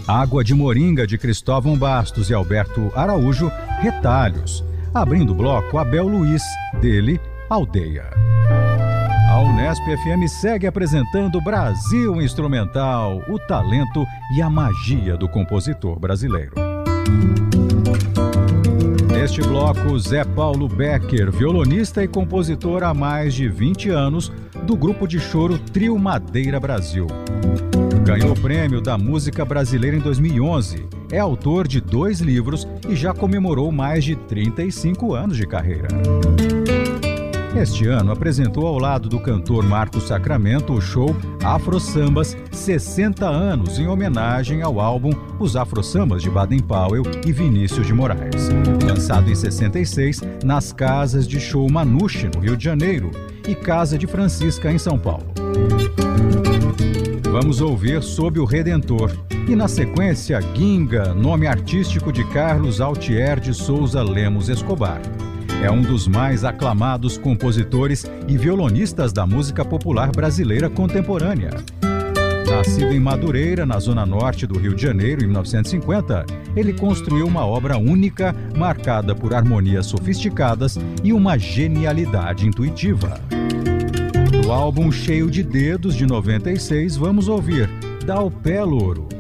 Água de Moringa, de Cristóvão Bastos e Alberto Araújo, Retalhos. Abrindo o bloco, Abel Luiz, dele, Aldeia. A Unesp FM segue apresentando Brasil Instrumental, o talento e a magia do compositor brasileiro. Neste bloco, Zé Paulo Becker, violonista e compositor há mais de 20 anos, do grupo de choro Trio Madeira Brasil. Ganhou o Prêmio da Música Brasileira em 2011. É autor de 2 livros e já comemorou mais de 35 anos de carreira. Este ano apresentou ao lado do cantor Marcos Sacramento o show Afro Sambas 60 anos, em homenagem ao álbum Os Afro Sambas de Baden Powell e Vinícius de Moraes. Lançado em 66 nas casas de show Manouche, no Rio de Janeiro, e Casa de Francisca, em São Paulo. Vamos ouvir Sob o Redentor e, na sequência, Ginga, nome artístico de Carlos Altier de Souza Lemos Escobar. É um dos mais aclamados compositores e violonistas da música popular brasileira contemporânea. Nascido em Madureira, na zona norte do Rio de Janeiro, em 1950, ele construiu uma obra única, marcada por harmonias sofisticadas e uma genialidade intuitiva. Do álbum Cheio de Dedos, de 96, vamos ouvir Dá o Pé, Louro.